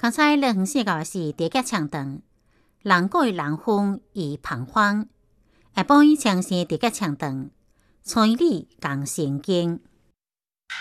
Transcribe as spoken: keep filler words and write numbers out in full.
刚才热红色个是地脚长长，人过人风以彷徨，下晡伊长生地脚长长，催你共神经。